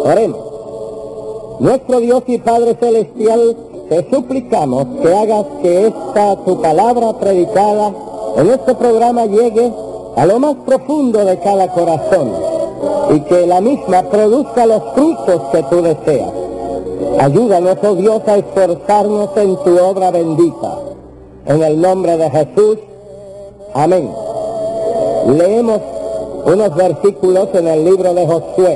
Oremos. Nuestro Dios y Padre Celestial, te suplicamos que hagas que esta tu palabra predicada en este programa llegue a lo más profundo de cada corazón y que la misma produzca los frutos que tú deseas. Ayúdanos, oh Dios, a esforzarnos en tu obra bendita. En el nombre de Jesús. Amén. Leemos unos versículos en el libro de Josué.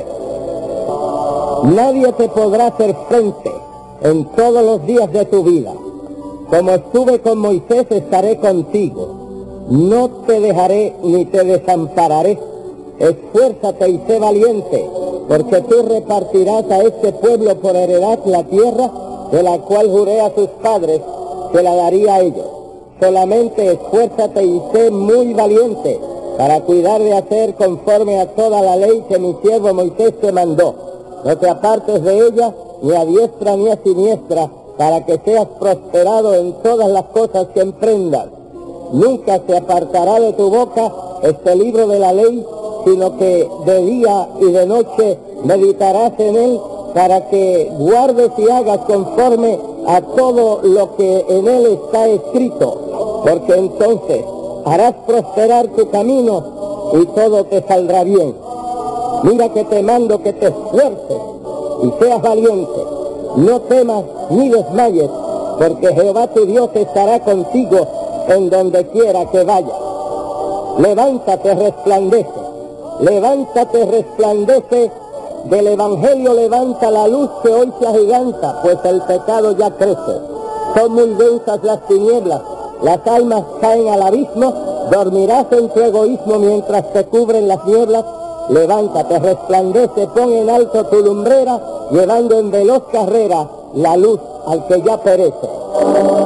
Nadie te podrá hacer frente en todos los días de tu vida. Como estuve con Moisés, estaré contigo. No te dejaré ni te desampararé. Esfuérzate y sé valiente, porque tú repartirás a este pueblo por heredad la tierra de la cual juré a sus padres que la daría a ellos. Solamente esfuérzate y sé muy valiente para cuidar de hacer conforme a toda la ley que mi siervo Moisés te mandó. No te apartes de ella, ni a diestra ni a siniestra, para que seas prosperado en todas las cosas que emprendas. Nunca se apartará de tu boca este libro de la ley, sino que de día y de noche meditarás en él, para que guardes y hagas conforme a todo lo que en él está escrito, porque entonces harás prosperar tu camino y todo te saldrá bien. Mira que te mando que te esfuerces y seas valiente. No temas ni desmayes, porque Jehová tu Dios estará contigo en donde quiera que vayas. Levántate, resplandece. Levántate, resplandece. Del Evangelio levanta la luz que hoy se agiganta, pues el pecado ya crece. Son muy densas las tinieblas, las almas caen al abismo. Dormirás en tu egoísmo mientras te cubren las nieblas. Levántate, resplandece, pon en alto tu lumbrera, llevando en veloz carrera la luz al que ya perece.